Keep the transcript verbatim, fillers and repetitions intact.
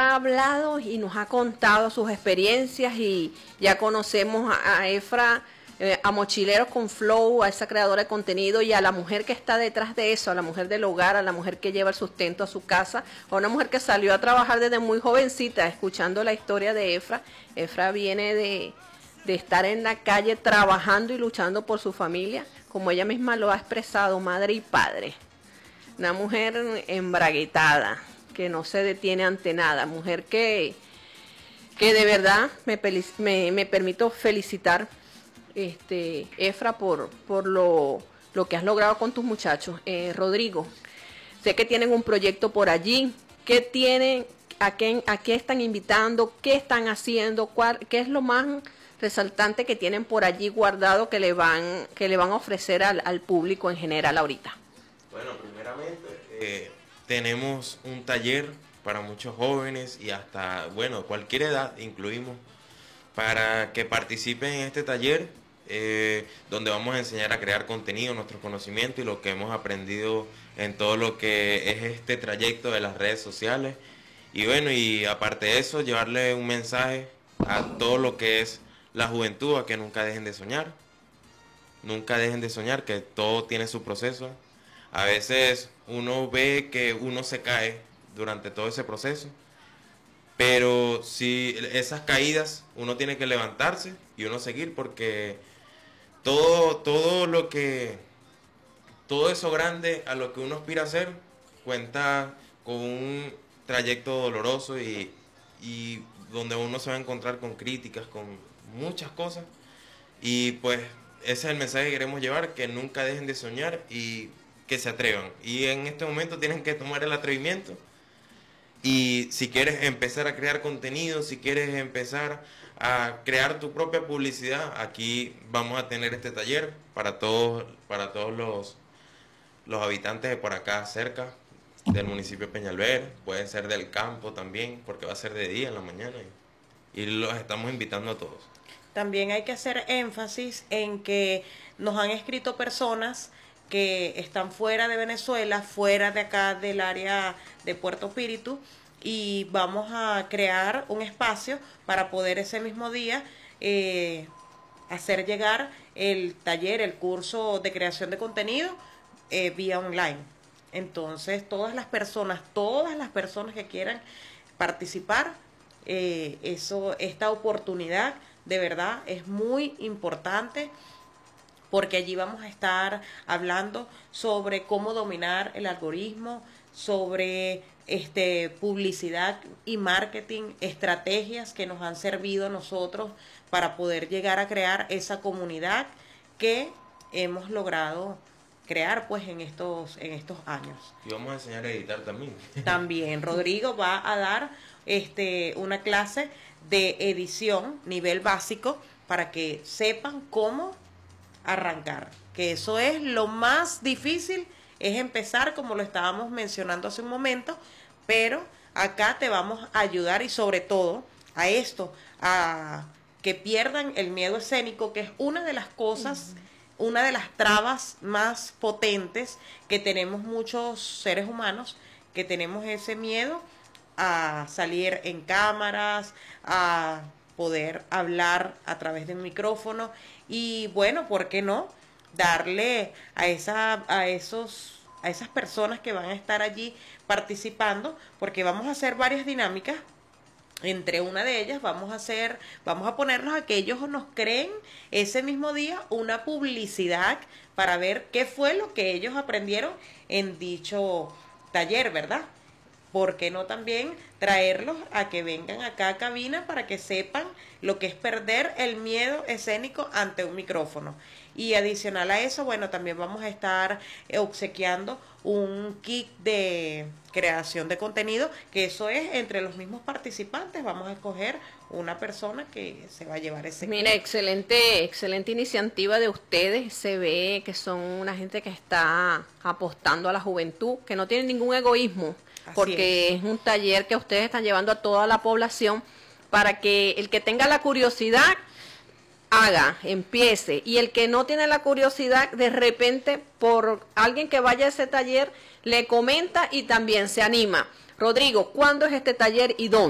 Efra ha hablado y nos ha contado sus experiencias y ya conocemos a, a Efra, eh, a Mochileros con Flow, a esa creadora de contenido y a la mujer que está detrás de eso, a la mujer del hogar, a la mujer que lleva el sustento a su casa, a una mujer que salió a trabajar desde muy jovencita, escuchando la historia de Efra. Efra viene de, de estar en la calle trabajando y luchando por su familia, como ella misma lo ha expresado, madre y padre. Una mujer embraguetada, que no se detiene ante nada, mujer que, que de verdad me, me, me permito felicitar, este, Efra, por, por lo, lo que has logrado con tus muchachos. Eh, Rodrigo, sé que tienen un proyecto por allí. ¿Qué tienen? ¿A qué, a qué están invitando? ¿Qué están haciendo? ¿Cuál, qué es lo más resaltante que tienen por allí guardado que le van, que le van a ofrecer al, al público en general ahorita? Bueno, primeramente eh, tenemos un taller para muchos jóvenes y hasta, bueno, cualquier edad incluimos, para que participen en este taller, eh, donde vamos a enseñar a crear contenido, nuestro conocimiento y lo que hemos aprendido en todo lo que es este trayecto de las redes sociales. Y bueno, y aparte de eso, llevarle un mensaje a todo lo que es la juventud, a que nunca dejen de soñar, nunca dejen de soñar, que todo tiene su proceso. A veces uno ve que uno se cae durante todo ese proceso, pero si esas caídas uno tiene que levantarse y uno seguir, porque todo, todo lo que, todo eso grande a lo que uno aspira a hacer cuenta con un trayecto doloroso y, y donde uno se va a encontrar con críticas, con muchas cosas, y pues ese es el mensaje que queremos llevar, que nunca dejen de soñar y que se atrevan. Y en este momento tienen que tomar el atrevimiento. Y si quieres empezar a crear contenido, si quieres empezar a crear tu propia publicidad, aquí vamos a tener este taller para todos, para todos los, los habitantes de por acá cerca del municipio de Peñalver. Pueden ser del campo también, porque va a ser de día en la mañana. Y, y los estamos invitando a todos. También hay que hacer énfasis en que nos han escrito personas que están fuera de Venezuela, fuera de acá del área de Puerto Píritu, y vamos a crear un espacio para poder ese mismo día eh, hacer llegar el taller, el curso de creación de contenido eh, vía online. Entonces, todas las personas, todas las personas que quieran participar, eh, eso, esta oportunidad de verdad es muy importante, porque allí vamos a estar hablando sobre cómo dominar el algoritmo, sobre este, publicidad y marketing, estrategias que nos han servido a nosotros para poder llegar a crear esa comunidad que hemos logrado crear pues en estos, en estos años. Y vamos a enseñar a editar también. También Rodrigo va a dar este, una clase de edición nivel básico para que sepan cómo arrancar, que eso es lo más difícil, es empezar, como lo estábamos mencionando hace un momento, pero acá te vamos a ayudar, y sobre todo a esto, a que pierdan el miedo escénico, que es una de las cosas, uh-huh. una de las trabas más potentes que tenemos muchos seres humanos, que tenemos ese miedo a salir en cámaras, a poder hablar a través de un micrófono. Y bueno, ¿por qué no darle a esa, a esos, a esas personas que van a estar allí participando? Porque vamos a hacer varias dinámicas. Entre una de ellas vamos a hacer, vamos a ponernos a que ellos nos creen ese mismo día una publicidad para ver qué fue lo que ellos aprendieron en dicho taller, ¿verdad? ¿Por qué no también traerlos a que vengan acá a cabina para que sepan lo que es perder el miedo escénico ante un micrófono? Y adicional a eso, bueno, también vamos a estar obsequiando un kit de creación de contenido, que eso es entre los mismos participantes. Vamos a escoger una persona que se va a llevar ese Mira, kit. excelente, excelente iniciativa de ustedes. Se ve que son una gente que está apostando a la juventud, que no tienen ningún egoísmo. Así porque es. es un taller que ustedes están llevando a toda la población para que el que tenga la curiosidad haga, empiece, y el que no tiene la curiosidad, de repente por alguien que vaya a ese taller le comenta y también se anima. Rodrigo, ¿cuándo es este taller y dónde?